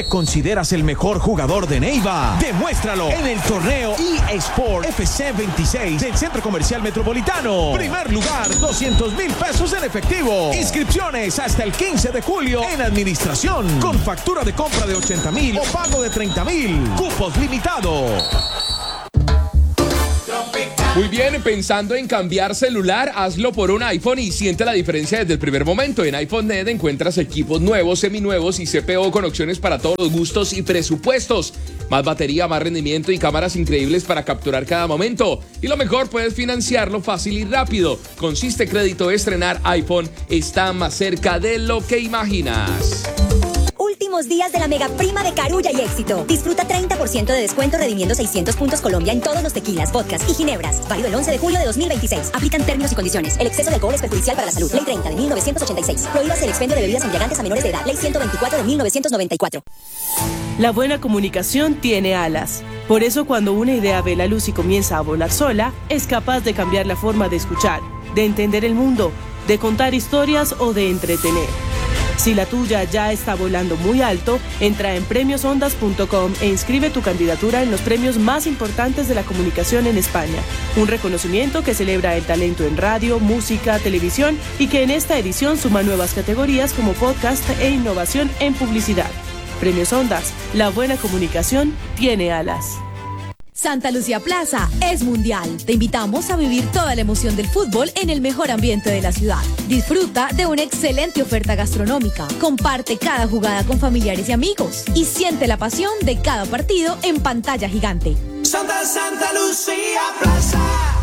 ¿Te consideras el mejor jugador de Neiva? Demuéstralo en el torneo eSport FC 26 del Centro Comercial Metropolitano. Primer lugar, 200,000 pesos en efectivo. Inscripciones hasta el 15 de julio en administración. Con factura de compra de 80,000 o pago de 30,000. Cupos limitados. Muy bien, pensando en cambiar celular, hazlo por un iPhone y siente la diferencia desde el primer momento. En iPhone.net encuentras equipos nuevos, seminuevos y CPO con opciones para todos los gustos y presupuestos. Más batería, más rendimiento y cámaras increíbles para capturar cada momento. Y lo mejor, puedes financiarlo fácil y rápido. Con Siste Crédito, estrenar iPhone está más cerca de lo que imaginas. Últimos días de la mega prima de Carulla y Éxito. Disfruta 30% de descuento redimiendo 600 puntos Colombia en todos los tequilas, vodkas y ginebras. Válido el 11 de julio de 2026. Aplican términos y condiciones. El exceso de alcohol es perjudicial para la salud. Ley 30 de 1986. Prohíbas el expendio de bebidas embriagantes a menores de edad. Ley 124 de 1994. La buena comunicación tiene alas. Por eso, cuando una idea ve la luz y comienza a volar sola, es capaz de cambiar la forma de escuchar, de entender el mundo, de contar historias o de entretener. Si la tuya ya está volando muy alto, entra en premiosondas.com e inscribe tu candidatura en los premios más importantes de la comunicación en España. Un reconocimiento que celebra el talento en radio, música, televisión y que en esta edición suma nuevas categorías como podcast e innovación en publicidad. Premios Ondas, la buena comunicación tiene alas. Santa Lucía Plaza es mundial. Te invitamos a vivir toda la emoción del fútbol en el mejor ambiente de la ciudad. Disfruta de una excelente oferta gastronómica. Comparte cada jugada con familiares y amigos. Y siente la pasión de cada partido en pantalla gigante. Santa Lucía Plaza.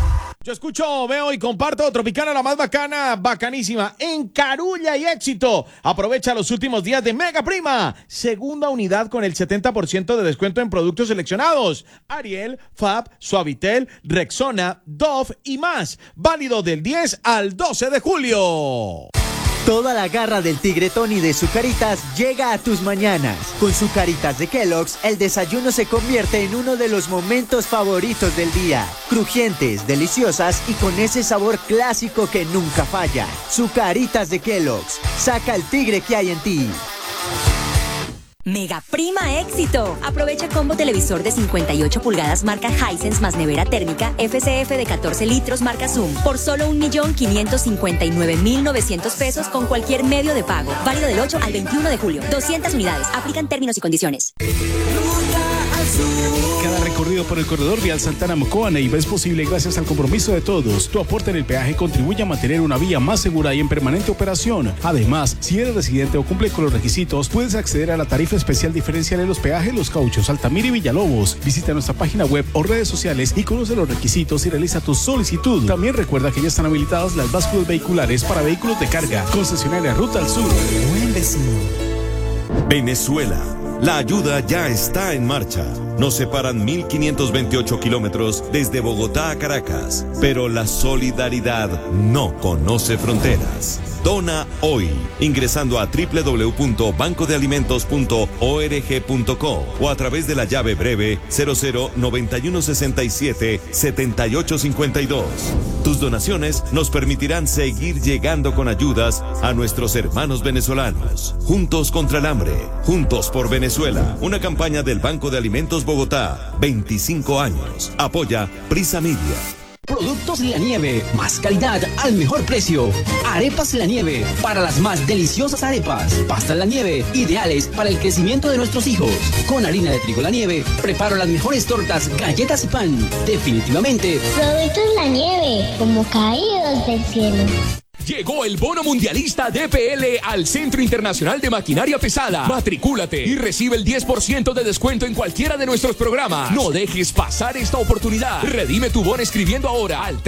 Yo escucho, veo y comparto Tropicana, la más bacana, bacanísima, en Carulla y Éxito. Aprovecha los últimos días de Mega Prima. Segunda unidad con el 70% de descuento en productos seleccionados. Ariel, Fab, Suavitel, Rexona, Dove y más. Válido del 10 al 12 de julio. Toda la garra del tigretón y de Zucaritas llega a tus mañanas. Con Zucaritas de Kellogg's, el desayuno se convierte en uno de los momentos favoritos del día. Crujientes, deliciosas y con ese sabor clásico que nunca falla. Zucaritas de Kellogg's. Saca el tigre que hay en ti. Mega Prima Éxito. Aprovecha combo televisor de 58 pulgadas marca Hisense más nevera térmica FCF de 14 litros marca Zoom por solo 1.559.900 pesos con cualquier medio de pago. Válido del 8 al 21 de julio. 200 unidades. Aplican términos y condiciones. Cada recorrido por el corredor vial Santana-Mocoa Neiva es posible gracias al compromiso de todos. Tu aporte en el peaje contribuye a mantener una vía más segura y en permanente operación. Además, si eres residente o cumple con los requisitos, puedes acceder a la tarifa especial diferencial en los peajes Los Cauchos, Altamira y Villalobos. Visita nuestra página web o redes sociales y conoce los requisitos y realiza tu solicitud. También recuerda que ya están habilitadas las básculas vehiculares para vehículos de carga. Concesionaria Ruta al Sur. Buen vecino. Venezuela. La ayuda ya está en marcha. Nos separan 1.528 kilómetros desde Bogotá a Caracas, pero la solidaridad no conoce fronteras. Dona hoy, ingresando a www.bancodealimentos.org.co o a través de la llave breve 0091677852. Tus donaciones nos permitirán seguir llegando con ayudas a nuestros hermanos venezolanos. Juntos contra el hambre, juntos por Venezuela. Una campaña del Banco de Alimentos Bogotá, 25 años. Apoya Prisa Media. Productos La Nieve, más calidad al mejor precio. Arepas La Nieve, para las más deliciosas arepas. Pastas La Nieve, ideales para el crecimiento de nuestros hijos. Con harina de trigo La Nieve, preparo las mejores tortas, galletas y pan. Definitivamente. Productos La Nieve, como caídos del cielo. Llegó el bono mundialista DPL al Centro Internacional de Maquinaria Pesada. Matricúlate y recibe el 10% de descuento en cualquiera de nuestros programas. No dejes pasar esta oportunidad. Redime tu bono escribiendo ahora al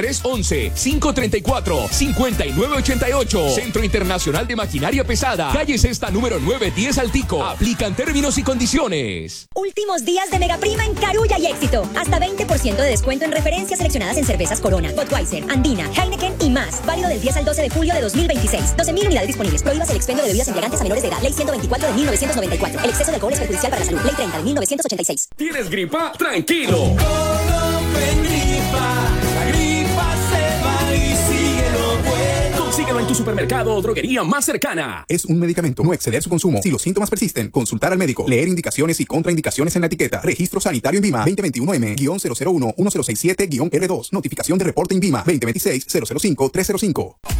311-534-5988. Centro Internacional de Maquinaria Pesada. Calle Sexta número 910 Altico. Aplican términos y condiciones. Últimos días de Mega Prima en Carulla y Éxito. Hasta 20% de descuento en referencias seleccionadas en cervezas Corona, Budweiser, Andina, Heineken y más. Válido del 10 al 12 de julio de 2026. 12,000 unidades disponibles. Prohíbas el expendio de bebidas embriagantes a menores de edad. Ley 124 de 1994. El exceso de alcohol es perjudicial para la salud. Ley 30 de 1986. ¿Tienes gripa? Tranquilo. Gripa, la gripa se va y sigue lo bueno. Consíguelo en tu supermercado o droguería más cercana. Es un medicamento. No exceder su consumo. Si los síntomas persisten, consultar al médico. Leer indicaciones y contraindicaciones en la etiqueta. Registro Sanitario INVIMA 2021M-001-1067-R2. Notificación de reporte INVIMA 2026-005-305.